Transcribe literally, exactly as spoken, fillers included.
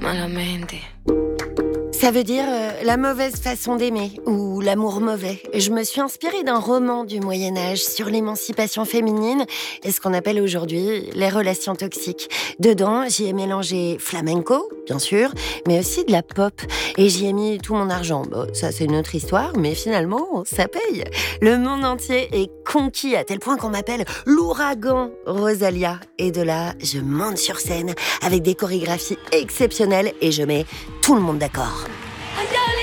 malamente. Ça veut dire euh, la mauvaise façon d'aimer ou l'amour mauvais. Je me suis inspirée d'un roman du Moyen-Âge sur l'émancipation féminine et ce qu'on appelle aujourd'hui les relations toxiques. Dedans, j'y ai mélangé flamenco, bien sûr, mais aussi de la pop. Et j'y ai mis tout mon argent. Bon, ça, c'est une autre histoire, mais finalement, ça paye. Le monde entier est conquis à tel point qu'on m'appelle l'ouragan Rosalia. Et de là, je monte sur scène avec des chorégraphies exceptionnelles et je mets tout le monde d'accord.